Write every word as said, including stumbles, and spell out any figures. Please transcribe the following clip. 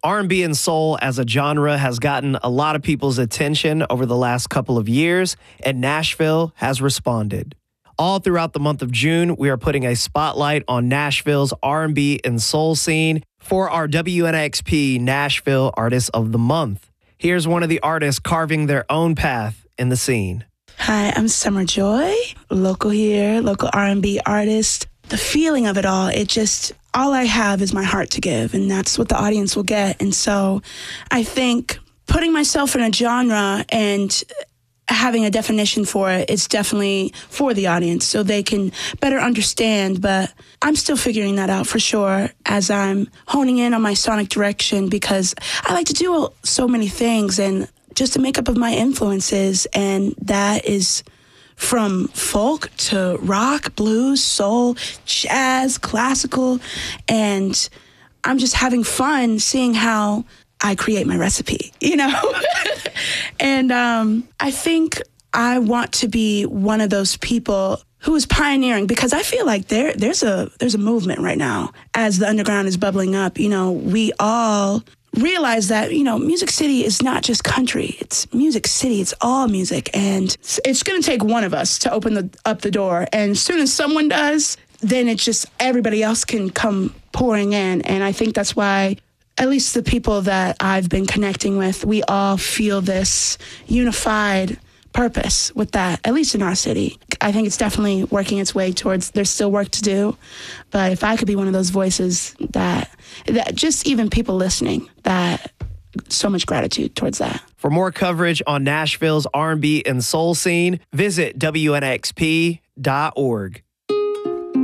R and B and soul as a genre has gotten a lot of people's attention over the last couple of years, and Nashville has responded. All throughout the month of June, we are putting a spotlight on Nashville's R and B and soul scene for our W N X P Nashville Artist of the Month. Here's one of the artists carving their own path in the scene. Hi, I'm Summer Joy, local here, local R and B artist. The feeling of it all, it just, all I have is my heart to give, and that's what the audience will get. And so I think putting myself in a genre and having a definition for it, it's definitely for the audience so they can better understand. But I'm still figuring that out for sure as I'm honing in on my sonic direction, because I like to do so many things and just a makeup of my influences. And that is from folk to rock, blues, soul, jazz, classical. And I'm just having fun seeing how I create my recipe, you know? And um, I think I want to be one of those people who is pioneering, because I feel like there there's a there's a movement right now as the underground is bubbling up. You know, we all realize that, you know, Music City is not just country. It's Music City. It's all music. And it's going to take one of us to open the, up the door. And as soon as someone does, then it's just everybody else can come pouring in. And I think that's why, at least the people that I've been connecting with, we all feel this unified purpose with that, at least in our city. I think it's definitely working its way towards, there's still work to do. But if I could be one of those voices that, that just even people listening, that so much gratitude towards that. For more coverage on Nashville's R and B and soul scene, visit W N X P dot org.